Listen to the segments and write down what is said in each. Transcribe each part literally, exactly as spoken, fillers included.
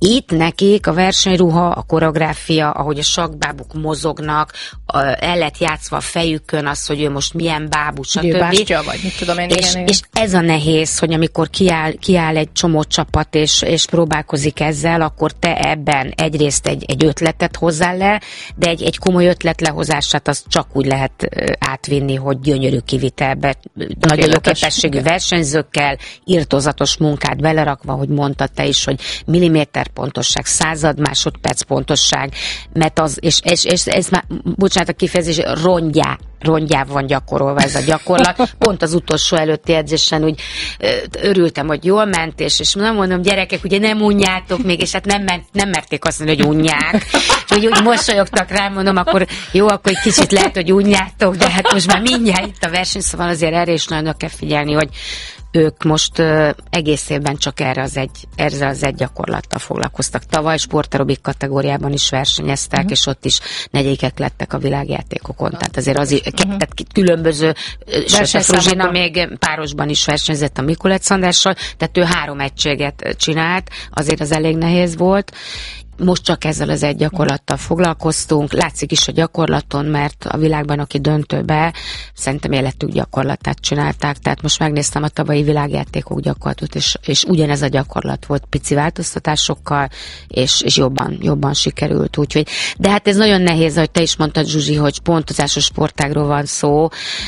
Itt nekik a versenyruha, a koreográfia, ahogy a sakkbábuk mozognak, el lett játszva a fejükön az, hogy ő most milyen bábú, stb. Bástya vagy, mit tudom én, és, igen, igen. és ez a nehéz, hogy amikor kiáll, kiáll egy csomó csapat, és, és próbálkozik ezzel, akkor te ebben egyrészt egy, egy ötletet hozzál le, de egy, egy komoly ötlet lehozását azt csak úgy lehet átvinni, hogy gyönyörű kivitelbe, nagyon jó képességű versenyzőkkel, irtózatos munkát belerakva, hogy mondtad te is, hogy milliméter pontosság, század másodperc pontosság, mert az, és, és, és ez már, bocsánat a kifejezés, rongyá, rongyá van gyakorolva ez a gyakorlat. Pont az utolsó előtti edzésen úgy örültem, hogy jól ment, és, és nem mondom, gyerekek, ugye nem unjátok még, és hát nem, ment, nem merték azt mondani, hogy unják. És hogy úgy mosolyogtak rám, mondom, akkor jó, akkor egy kicsit lehet, hogy unjátok, de hát most már mindjárt itt a verseny, szóval azért erre is nagyon kell figyelni, hogy ők most uh, egész évben csak erre az egy, ezzel az egy gyakorlattal foglalkoztak. Tavaly sportaerobik kategóriában is versenyeztek, uh-huh. és ott is negyedikek lettek a világjátékokon. Uh-huh. Tehát azért az uh-huh. különböző, sőt a Fruzsina még párosban is versenyzett a Mikulec Andrással, tehát ő három egységet csinált, azért az elég nehéz volt. Most csak ezzel az egy gyakorlattal foglalkoztunk. Látszik is a gyakorlaton, mert a világbajnoki döntőbe szerintem életük gyakorlatát csinálták. Tehát most megnéztem a tavalyi világjátékok gyakorlatot, és, és ugyanez a gyakorlat volt pici változtatásokkal, és, és jobban, jobban sikerült. Úgyhogy, de hát ez nagyon nehéz, ahogy te is mondtad, Zsuzsi, hogy pontozásos sportágról van szó.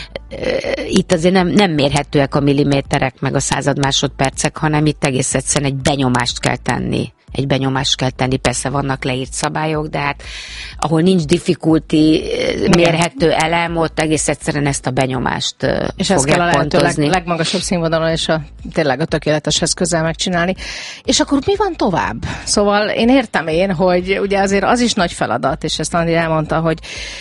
Itt azért nem, nem mérhetőek a milliméterek, meg a század másodpercek, hanem itt egész egyszerűen egy benyomást kell tenni. Egy benyomást kell tenni, persze vannak leírt szabályok, de hát ahol nincs difficulty mérhető elem, ott egész egyszerűen ezt a benyomást és ezt kell a lehető leg, legmagasabb színvonalon és a, tényleg a tökéletes eszközzel megcsinálni. És akkor mi van tovább? Szóval én értem én, hogy ugye azért az is nagy feladat, és ezt Andi elmondta, hogy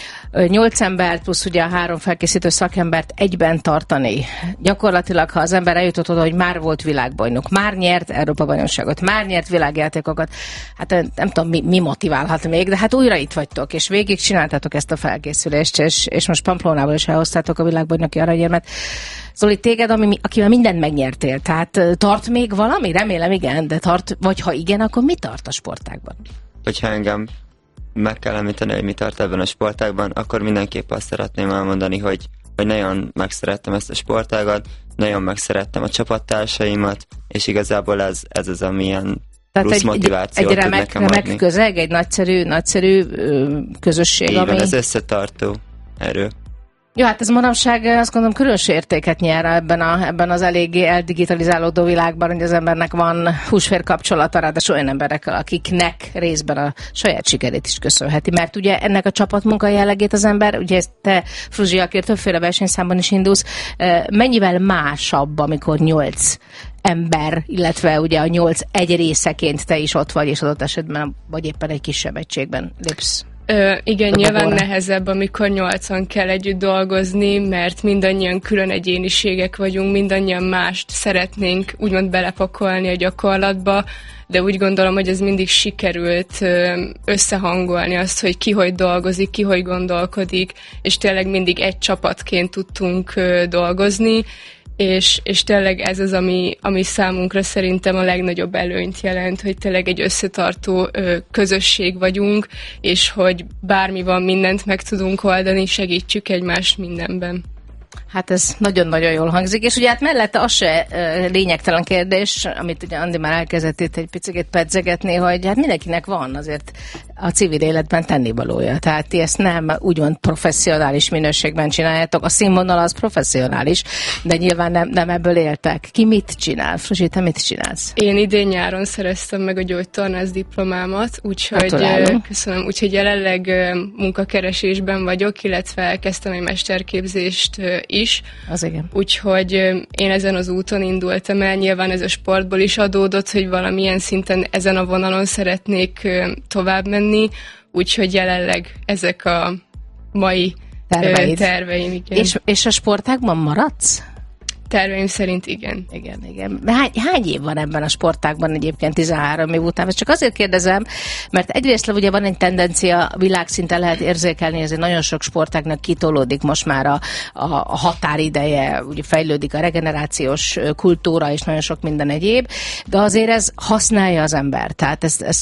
nyolc embert plusz ugye a három felkészítő szakembert egyben tartani. Gyakorlatilag, ha az ember eljutott oda, hogy már volt világbajnok, már nyert Európa-bajnokságot, már nyert világjátékokat, hát nem tudom, mi, mi motiválhat még, de hát újra itt vagytok, és végig csináltátok ezt a felkészülést, és, és most Pamplónából is elhoztátok a világbajnoki aranyérmet. Zoli, téged, ami, akivel mindent megnyertél, tehát tart még valami? Remélem igen, de tart, vagy ha igen, akkor mi tart a sportágban? Hogyha engem meg kell említeni, hogy mi tart ebben a sportágban, akkor mindenképp azt szeretném elmondani, hogy, hogy nagyon megszerettem ezt a sportágat, nagyon megszerettem a csapattársaimat, és igazából ez, ez az, amilyen tehát plusz egy, motivációt egy remek, nekem remek adni. közeg, egy nagyszerű, nagyszerű ö, közösség, így ami... van, ez összetartó erő. Jó, hát ez manapság azt gondolom különös értéket nyer ebben, a, ebben az eléggé eldigitalizálódó világban, hogy az embernek van húsvér kapcsolata, ráadásul olyan emberekkel, akiknek részben a saját sikerét is köszönheti. Mert ugye ennek a csapatmunka jellegét az ember, ugye te, Fruzsi, akért többféle versenyszámban is indulsz, mennyivel másabb, amikor nyolc ember, illetve ugye a nyolc egy részeként te is ott vagy, és adott esetben vagy éppen egy kisebb egységben lépsz. Ö, igen, nyilván nehezebb, amikor nyolcan kell együtt dolgozni, mert mindannyian külön egyéniségek vagyunk, mindannyian mást szeretnénk úgymond belepakolni a gyakorlatba, de úgy gondolom, hogy ez mindig sikerült összehangolni azt, hogy ki hogy dolgozik, ki hogy gondolkodik, és tényleg mindig egy csapatként tudtunk dolgozni, És, és tényleg ez az, ami, ami számunkra szerintem a legnagyobb előnyt jelent, hogy tényleg egy összetartó ö, közösség vagyunk, és hogy bármi van, mindent meg tudunk oldani, segítsük egymást mindenben. Hát ez nagyon-nagyon jól hangzik, és ugye hát mellette az se uh, lényegtelen kérdés, amit ugye Andi már elkezdett itt egy picit pedzegetni, hogy hát mindenkinek van azért a civil életben tennivalója. Tehát ti ezt nem úgymond professzionális minőségben csináljátok, a színvonal az professzionális, de nyilván nem, nem ebből éltek. Ki mit csinál? Fruzsi, te mit csinálsz? Én idén nyáron szereztem meg a gyógytornász diplomámat, úgyhogy köszönöm, úgyhogy jelenleg munkakeresésben vagyok, illetve elkezdtem egy mesterképzést is. Az igen. Úgyhogy én ezen az úton indultam el, nyilván ez a sportból is adódott, hogy valamilyen szinten ezen a vonalon szeretnék tovább menni, úgyhogy jelenleg ezek a mai Terveid. terveim. Igen. És, és a sportágban maradsz? Terveim szerint igen. Igen, igen. Hány, hány év van ebben a sportágban egyébként tizenhárom év után? Csak azért kérdezem, mert egyrészt ugye van egy tendencia, világszinten lehet érzékelni, ezért nagyon sok sportágnak kitolódik most már a, a, a határideje, ugye fejlődik a regenerációs kultúra és nagyon sok minden egyéb, de azért ez használja az ember. Tehát ez, ez